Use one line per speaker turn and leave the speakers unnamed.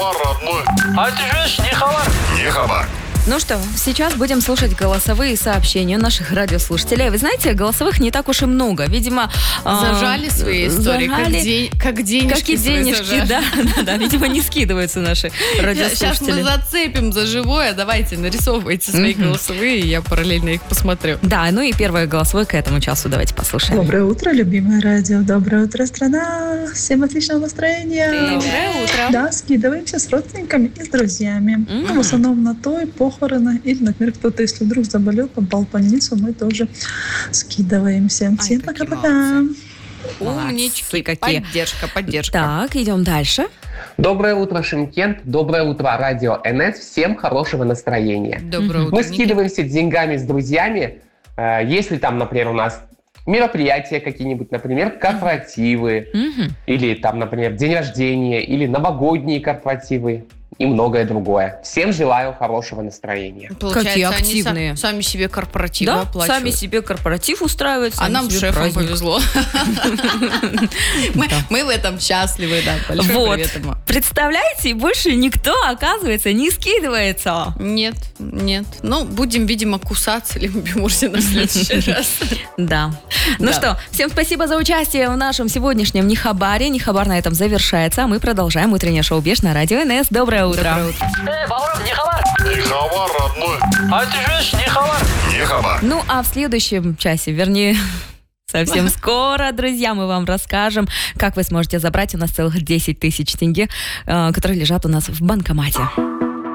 хабар, родной.
А ты же не хабар.
Не хабар.
Ну что, сейчас будем слушать голосовые сообщения наших радиослушателей. Вы знаете, голосовых не так уж и много. Видимо,
зажали свои истории, как денежки.
Как и денежки, да, видимо, не скидываются наши радиослушатели.
Сейчас мы зацепим за живое. Давайте, нарисовывайте свои голосовые, и я параллельно их посмотрю.
Да, ну и первое голосовое к этому часу давайте послушаем.
Доброе утро, любимое радио. Доброе утро, страна. Всем отличного настроения.
Доброе утро.
Да, скидываемся с родственниками и с друзьями. Ну, в основном на той, похороны. Или, например, кто-то, если вдруг заболел, попал в больницу, мы тоже скидываемся. Всем пока-пока.
Умнички.
Какие.
Поддержка.
Так, идем дальше.
Доброе утро, Шымкент. Доброе утро, радио НС. Всем хорошего настроения.
Доброе утро.
Мы скидываемся деньгами с друзьями. Если там, например, у нас мероприятия какие-нибудь, например, корпоративы, или там, например, день рождения, или новогодние корпоративы и многое другое. Всем желаю хорошего настроения.
Получается,
Какие активные.
Они сами себе корпоративы
Да,
оплачивают.
сами себе корпоратив устраивают,
А
сами
нам
себе
шефам
праздник.
повезло. Мы в этом счастливы, да. Большой
Вот,
привет ему.
представляете, больше никто, оказывается, не скидывается.
Нет. Ну, будем, видимо, кусаться Лимбимурзина в следующий раз.
Да. Ну
Да.
что, всем спасибо за участие в нашем сегодняшнем Нехабаре. Нехабар на этом завершается, а мы продолжаем утреннее шоу «Беш» на радио НС. Доброе утро.
Баур, не хабар.
Не хабар, родной.
А ты же не хабар.
Не хабар.
Ну, а в следующем часе, вернее, совсем скоро, друзья, мы вам расскажем, как вы сможете забрать у нас целых 10 тысяч тенге, которые лежат у нас в банкомате.